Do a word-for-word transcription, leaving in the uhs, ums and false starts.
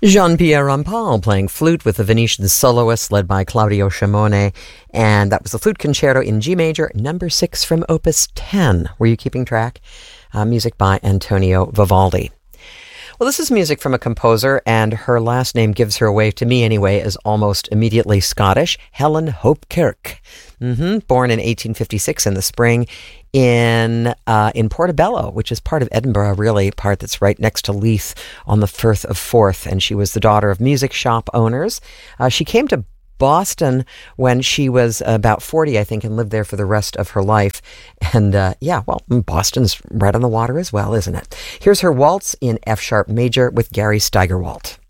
Jean-Pierre Rampal playing flute with the Venetian soloists led by Claudio Scimone, and that was the Flute Concerto in G major, number six from Opus ten. Were you keeping track? Uh, music by Antonio Vivaldi. Well, this is music from a composer, and her last name gives her away, to me anyway, as almost immediately Scottish, Helen Hope Kirk. Mm-hmm. Born in eighteen fifty-six in the spring in uh, in Portobello, which is part of Edinburgh, really, part that's right next to Leith on the Firth of Forth, and she was the daughter of music shop owners. Uh, she came to Boston when she was about forty, I think, and lived there for the rest of her life. And uh, yeah, well, Boston's right on the water as well, isn't it? Here's her waltz in F-sharp major with Gary Steigerwalt.